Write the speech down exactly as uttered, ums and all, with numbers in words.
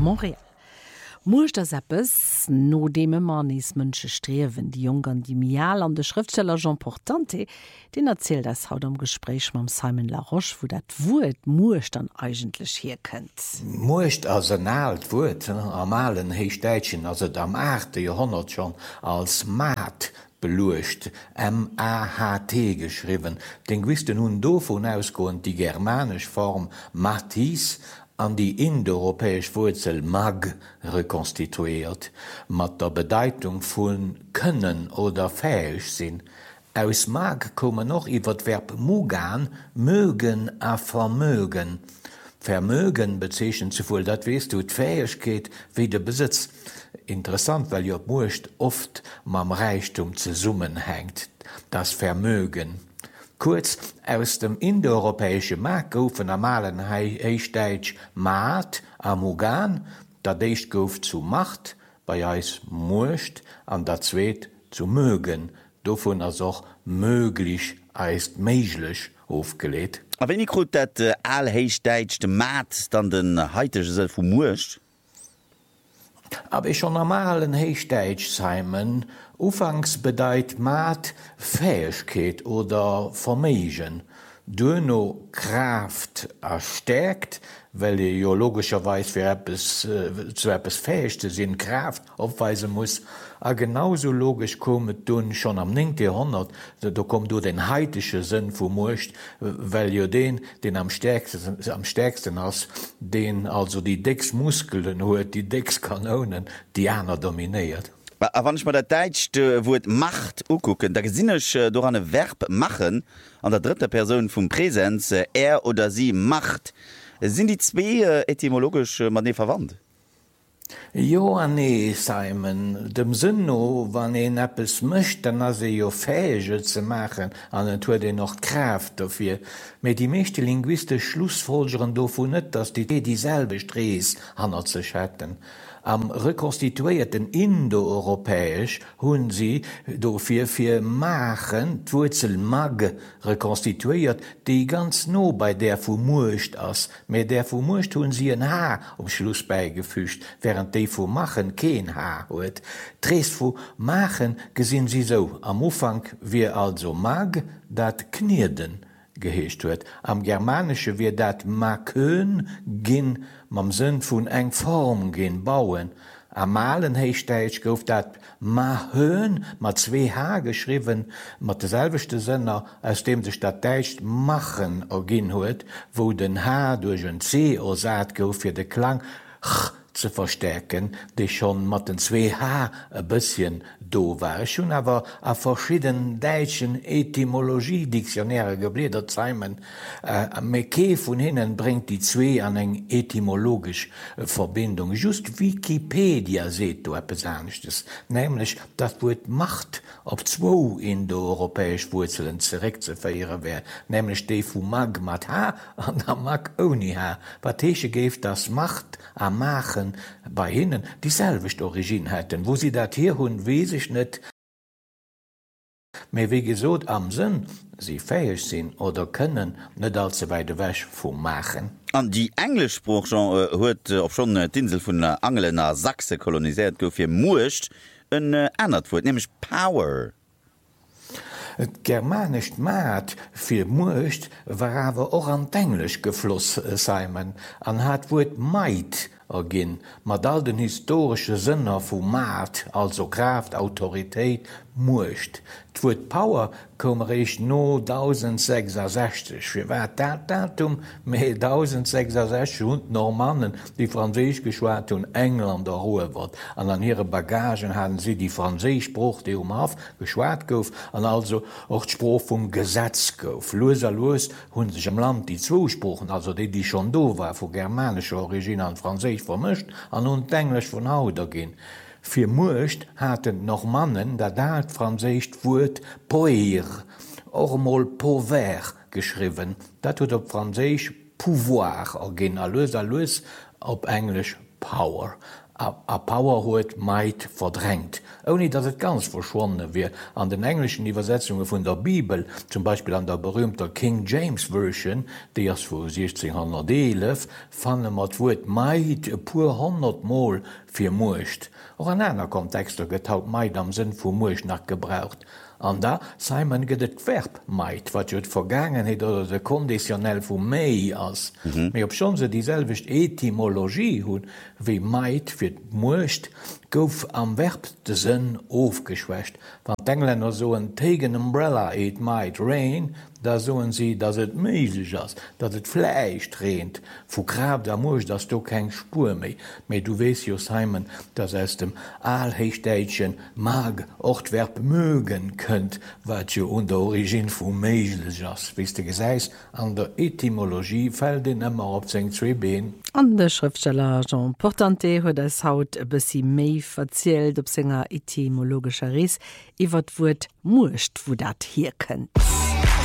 Montreal. Mucht das Appes no dem Manis Mënsche strewen, die Jungen die Mial an de Schriftsteller Jean Portante, den erzählt das haut am Gespräch mam Simon Laroche, wo dat Wut Mucht dann eigentlich hier kennt. Mucht as een alt Wut am allen Heichdeitschen as et am achte Jahrhundert schon als Maat belucht, M A H T geschrieben. Den wisten nun dovon ausgoend die germanisch Form Matis an die indoeuropäisch Wurzel mag rekonstituiert, mat der Bedeutung vun können oder fähig sinn. Aus mag komme noch iwwer d Verb mugan, mögen a vermögen. Vermögen bezeschen zuvoll, dat weißt du, d'Fähigkeit wie der Besitz. Interessant, weil jo Mucht oft mam Reichtum zu summen hängt, das Vermögen. Kurz, aus dem indoeuropäische Markt goufen normalen Heichdeitsch Maat a Mugan, dat deicht gouf zu Macht, bei eis Mucht, an der Zweet zu mögen. Dovon as auch möglich eist meiglich aufgelegt. A wenn ich gut dat äh, all Heichdeitsch de Maat dann den heitesche se vu Mucht? Aber ich schon normalen Heichdeitsch Simon, ufangs bedeit Maat Fähigkeit oder Vermegen. Duno Kraft erstärkt, weil ihr jo logischerweise für etwas, äh, zu etwas fähig zu sein, Kraft aufweisen muss. A genauso logisch kommt dun schon am neunten Jahrhundert, da, da kommt du den heitische Sinn vom Mucht, weil ihr den, den am stärksten, am stärksten hast, den also die dicksten Muskeln hat, die dicksten Kanonen, die einer dominiert. Wann ich mal der Deitchte Wort Macht ugucken, da gesinnech äh, durch eine Verb machen an der dritte Person vom Präsens, äh, er oder sie macht. Sind die zwei äh, etymologisch äh, man verwandt? Jo an nee, Simon. Dem Sinn no, wann en appes mëcht, dann as se jo fäege ze machen, an et hue de noch Kraft dofir. Me die meeschte Linguiste Schlussfolgeren dovon net, dats die dieselbe Strees hanner ze schatten. Am rekonstituierten indoeuropäisch hunn sie dofir fir machen d'Wurzel mag rekonstituiert, die ganz no bei der vu Mucht ass. Me der vu Mucht hunn sie en H um Schluss beigefügt, während de vu machen keen H huet. Trees vu machen gesinn sie so. Am Ufang wie also mag dat knirden geheescht huet. Am Germanische wie dat makön ginn mam Sinn vun eng Form gin bauen. Am malen Heichdeitsch gouf dat mahön mat zwei H geschriven, mat deselvechte Sënner, aus dem sich dat Deicht machen o gin huet, wo den H durch een C ersat gouf fir de Klang ch zu verstärken, die schon mat den zwei H a bisschen do war. Schon aber a verschieden deitschen Etymologie-Diktionäre gebledert Simon. Äh, Meke von hinnen bringt die zwei an eng etymologisch äh, Verbindung. Just Wikipedia seht du etwas Ernstes. Nämlich, das Wort Macht auf zwei indoeuropäisch Wurzeln zurückzuführen wäre. Nämlich die von Mag mat H und der Mag ohne H. Watesche geft das Macht am Machen bei ihnen dieselbechte Origin hätten. Wo sie dat hier hun weiß ich net. Me wie gesot am Sinn, sie fähig sind oder können net allzu weide wäsch vom machen. An die Englischspruch huet äh, op schon äh, d'Insel vun äh, Angelen nach Sachse kolonisiert gouf fir Mucht een äh, ändert wurt, nämlich Power. Et germanisch Maat fir Mucht war awer och an d'Englisch gefloss äh, Simon, an hat wurt Might erginn, mat all den historische Sënner vu Maat, also Kraft, Autoritéit, Mucht. D'wur Power kom recht no tausendsechsundsechzig. Fir war dat Datum méi tausendsechsundsechzig und Normannen, die Franseesch geschwaart hun England erhoewert. An an hire Bagagen hatten sie die Franseeschspruch, die um Haf geschwaart gouf, an also och d'Spruch vum Gesetz gouf. Loser los hunn sich am Land die Zwosprochen, also die, die schon do war, vu germanischer Origine an Franseesch vermischt, an und Englisch von Hauder gin. Für Mucht hatten noch Mannen, da dat Franseesch Wort poir, auch mal pauvert geschrieben. Dat tut op Franseesch pouvoir ergin, a los a los op Englisch power. a, a Power huet Maid verdrängt. Ohne dass es ganz verschwonnen wie an den englischen Übersetzungen von der Bibel, zum Beispiel an der berühmter King James Version, die erst vor sechzehnhundertelf, fanden mat Wort Maid e pur hundertmal für Murcht. Auch an einer Kontexte getaut Maid am Sinn von Murcht nach gebraucht. An da Simon gët et Verb Maid, wat jo d Vergangenheet oder de konditionell vu méi ass. méi mhm. op schon se dieselwicht Etymologie hunn wiei Maid fir d Mucht gouf am Verb de Sinn ofgeschwächt. Wann d'Engländer so en tegen Umbrella eet Maid rain, da soen sie, dats et méiglech ass, dat et Fläich treent, vu Grab der Much, dats du keng Spur méi. méi du wees jo Simon, dats es dem Aalhéichstäitchen mag Ochtwerb mögen kënnt, wat jo un der Origin vu méiglech ass. Wies de gesäis, an der Etymologie fäll den ëmmer op seng zwee Been. An de Schriftsteller Jean Portanté huet es haut e bësi méi verzielt op senger etymologischer Ries iwwer d'Wurt Murcht, wo dat hier kënnt.